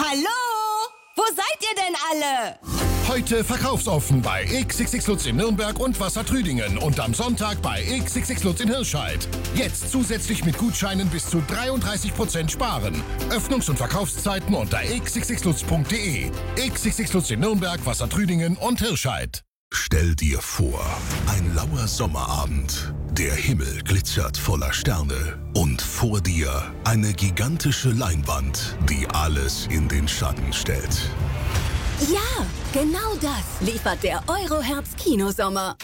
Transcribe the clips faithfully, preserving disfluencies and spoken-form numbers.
Hallo? Wo seid ihr denn alle? Heute verkaufsoffen bei X X X Lutz in Nürnberg und Wassertrüdingen und am Sonntag bei X X X Lutz in Hirscheid. Jetzt zusätzlich mit Gutscheinen bis zu dreiunddreißig Prozent sparen. Öffnungs- und Verkaufszeiten unter x x x lutz punkt de. X X X Lutz in Nürnberg, Wassertrüdingen und Hirscheid. Stell dir vor, ein lauer Sommerabend. Der Himmel glitzert voller Sterne. Und vor dir eine gigantische Leinwand, die alles in den Schatten stellt. Ja, genau das liefert der Eurohertz Kinosommer.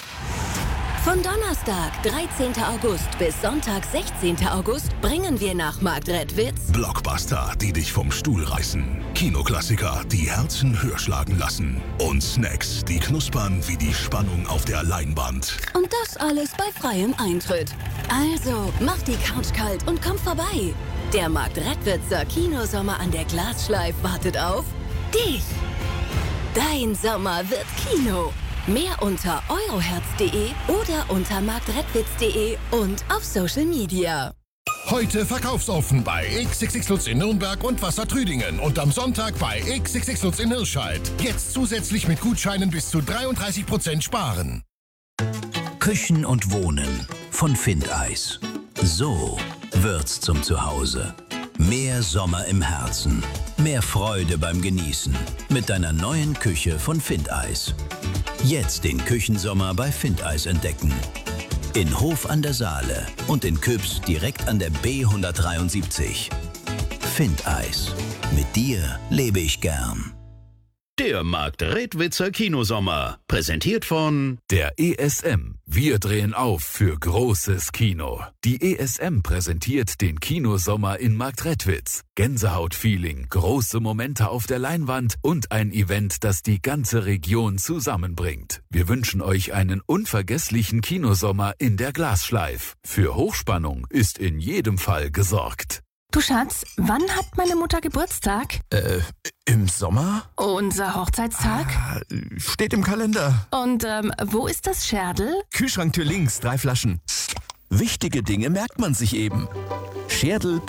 Von Donnerstag, dreizehnten August bis Sonntag, sechzehnten August bringen wir nach Marktredwitz Blockbuster, die dich vom Stuhl reißen. Kinoklassiker, die Herzen höher schlagen lassen. Und Snacks, die knuspern wie die Spannung auf der Leinwand. und das alles bei freiem Eintritt. Also, mach die Couch kalt und komm vorbei. Der Marktredwitzer Kinosommer an der Glasschleif wartet auf dich. Dein Sommer wird Kino. Mehr unter eurohertz punkt de oder unter marktredwitz punkt de und auf Social Media. Heute verkaufsoffen bei X X X Lutz in Nürnberg und Wassertrüdingen und am Sonntag bei X X X Lutz in Hirscheid. Jetzt zusätzlich mit Gutscheinen bis zu dreiunddreißig Prozent sparen. Küchen und Wohnen von Findeis. So wird's zum Zuhause. Mehr Sommer im Herzen. Mehr Freude beim Genießen. Mit deiner neuen Küche von Findeis. Jetzt den Küchensommer bei Findeis entdecken. In Hof an der Saale und in Küps direkt an der B hundertdreiundsiebzig. Findeis. Mit dir lebe ich gern. Der Marktredwitzer Kinosommer. Präsentiert von Der E S M. Wir drehen auf für großes Kino. Die E S M präsentiert den Kinosommer in Marktredwitz. Gänsehaut-Feeling, große Momente auf der Leinwand und ein Event, das die ganze Region zusammenbringt. Wir wünschen euch einen unvergesslichen Kinosommer in der Glasschleif. Für Hochspannung ist in jedem Fall gesorgt. Du Schatz, wann hat meine Mutter Geburtstag? Äh, im Sommer? Unser Hochzeitstag? Ah, steht im Kalender. Und ähm, wo ist das Scherdel? Kühlschranktür links, drei Flaschen. Wichtige Dinge merkt man sich eben. Scherdel